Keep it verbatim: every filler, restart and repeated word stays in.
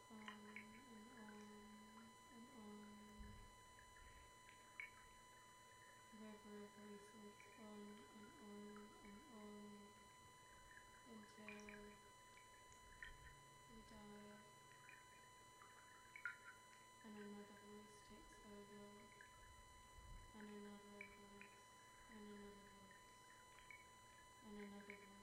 on and on and on. River voices on and on and on until you die, and another voice takes over, and another voice, and another voice, and another voice.